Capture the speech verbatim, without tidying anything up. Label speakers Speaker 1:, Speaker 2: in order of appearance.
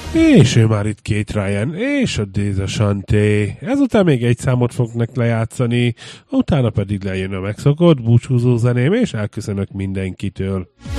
Speaker 1: És ő már itt Kate Ryan, és a Déza Santé. Ezután még egy számot fognak lejátszani, utána pedig lejön a megszokott búcsúzó zeném, és elköszönök mindenkitől.